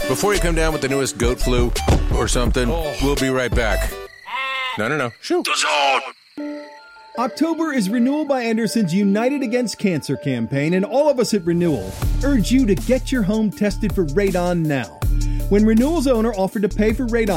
Before you come down with the newest goat flu or something, we'll be right back. No. Shoot. October is Renewal by Anderson's United Against Cancer campaign, and all of us at Renewal urge you to get your home tested for radon now. When Renewal's owner offered to pay for radon